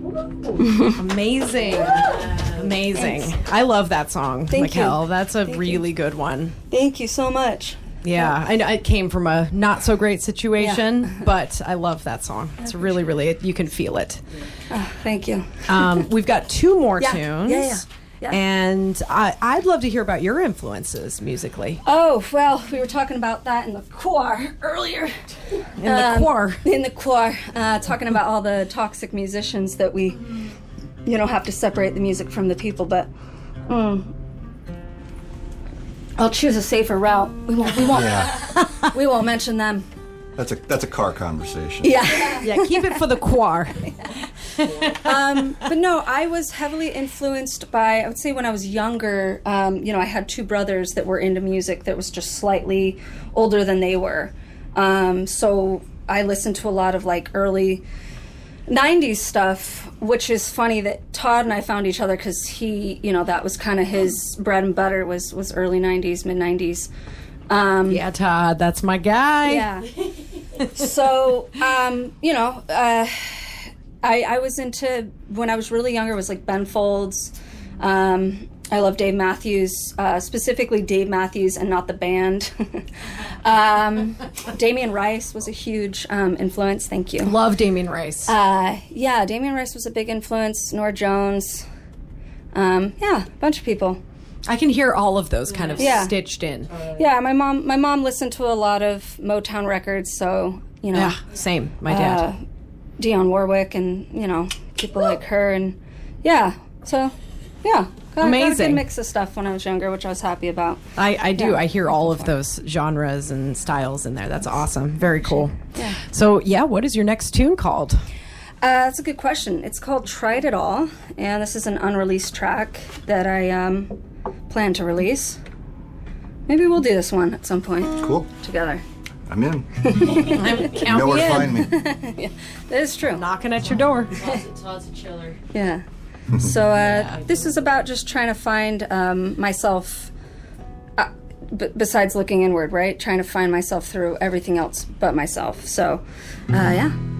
Amazing. Amazing. Thanks. I love that song, Thank Mikkel. you. That's a Thank really you. good one. Thank you so much. Yeah, I know it came from a not so great situation, Yeah. but I love that song. It's really, really, you can feel it. Oh, thank you. We've got two more Yeah, tunes. yeah. And I'd love to hear about your influences musically. Oh, well, we were talking about that in the choir earlier. In the choir. In the choir, talking about all the toxic musicians that we, have to separate the music from the people, but I'll choose a safer route. We won't Yeah, we won't mention them. that's a car conversation. Yeah. Yeah, keep it for the choir. But no, I was heavily influenced by, I would say when I was younger, I had two brothers that were into music that was just slightly older than they were. So I listened to a lot of like early 90s stuff, which is funny that Todd and I found each other because he, that was kind of his bread and butter was early 90s, mid 90s. Yeah, Todd, that's my guy. Yeah. So, I was into, when I was really younger, was like Ben Folds. I love Dave Matthews, specifically Dave Matthews and not the band. Damien Rice was a huge influence. Thank you. Love Damien Rice. Damien Rice was a big influence. Nora Jones. A bunch of people. I can hear all of those kind of Yeah. stitched in. Yeah, my mom listened to a lot of Motown records, so, Yeah, same. My dad. Dionne Warwick and, people like her. And, got a Amazing. good mix of stuff when I was younger, which I was happy about. I do. Yeah. I hear all of those genres and styles in there. That's awesome. Very cool. Yeah. So, what is your next tune called? That's a good question. It's called Tried It All, and this is an unreleased track that I plan to release. Maybe we'll do this one at some point Cool. together. I'm in. Count You know me where to in. find me. That is true. Knocking at your door. Todd's a chiller. Yeah. So this is about just trying to find myself, besides looking inward, right? Trying to find myself through everything else but myself. So,